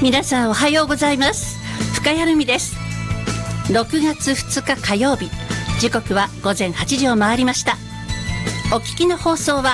皆さんおはようございます。深谷由美です。6月2日火曜日、時刻は午前8時を回りました。お聞きの放送は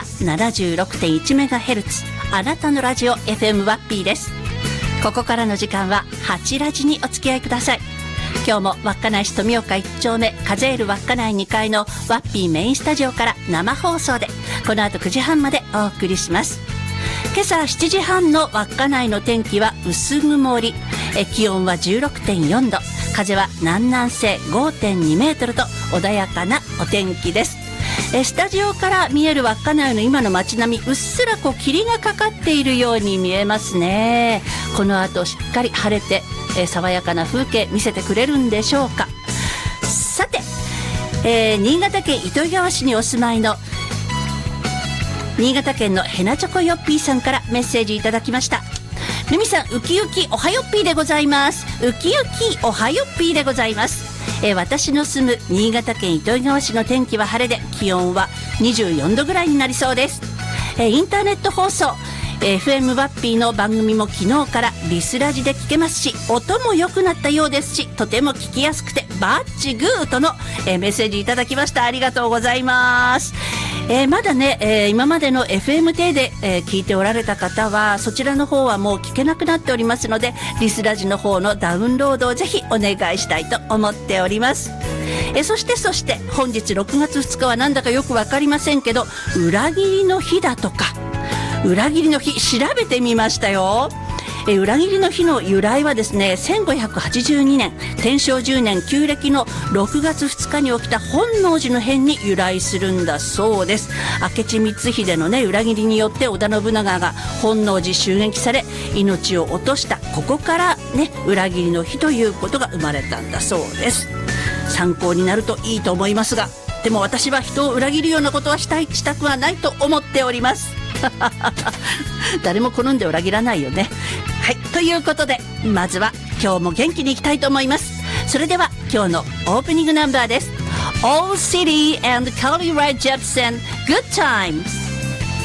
76.1MHz あなたのラジオ FM ワッピーです。ここからの時間は8ラジにお付き合いください。今日も稚内市富岡1丁目カゼール稚内2階のワッピーメインスタジオから生放送でこの後9時半までお送りします。今朝7時半の稚内の天気は薄曇り、気温は 16.4 度、風は南南西 5.2 メートルと穏やかなお天気です。スタジオから見える稚内の今の街並み、うっすら霧がかかっているように見えますね。この後しっかり晴れて、爽やかな風景見せてくれるんでしょうか。さて、新潟県糸魚川市にお住まいの新潟県のヘナチョコヨッピーさんからメッセージいただきました。ルミさん、ウキウキおはよっぴーでございます。ウキウキおはよっぴーでございます。私の住む新潟県糸魚川市の天気は晴れで、気温は24度ぐらいになりそうです。インターネット放送FM ワッピーの番組も昨日からリスラジで聞けますし、音も良くなったようですし、とても聞きやすくてバッチグーとの、メッセージいただきました。ありがとうございます。まだね、今までの FM 系で、聞いておられた方はそちらの方はもう聞けなくなっておりますので、リスラジの方のダウンロードをぜひお願いしたいと思っております。そして本日6月2日はなんだかよくわかりませんけど、裏切りの日だとか、裏切りの日調べてみましたよ。裏切りの日の由来はですね、1582年天正10年旧暦の6月2日に起きた本能寺の変に由来するんだそうです。明智光秀のね、裏切りによって織田信長が本能寺襲撃され命を落とした、ここからね、裏切りの日ということが生まれたんだそうです。参考になるといいと思いますが、でも私は人を裏切るようなことはしたくはないと思っております誰も好んで裏切らないよね。はい、ということでまずは今日も元気にいきたいと思います。それでは今日のオープニングナンバーです。All City and Carly Rae Jepsen Good Times。